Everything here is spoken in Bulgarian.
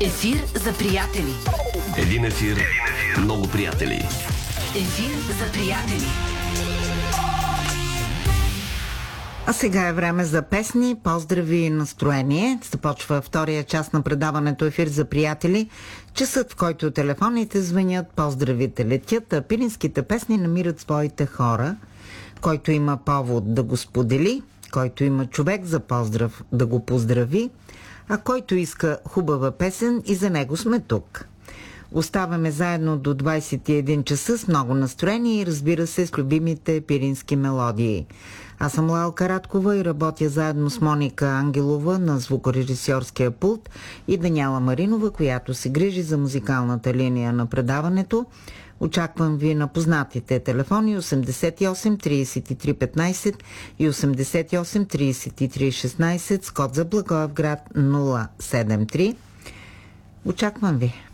Ефир за приятели. Един ефир, много приятели. Ефир за приятели. А сега е време за песни, поздрави и настроение. Започва втория част на предаването Ефир за приятели. Часът, в който телефоните звънят, поздравите летят, а пиринските песни намират своите хора. Който има повод да го сподели, който има човек за поздрав да го поздрави, а който иска хубава песен, и за него сме тук. Оставаме заедно до 21 часа с много настроение и, разбира се, с любимите пирински мелодии. Аз съм Лалка Радкова и работя заедно с Моника Ангелова на звукорежисьорския пулт и Даниела Маринова, която се грижи за музикалната линия на предаването. Очаквам ви на познатите телефони 88 33 15 и 88 33 16 с код за Благоевград 073. Очаквам ви.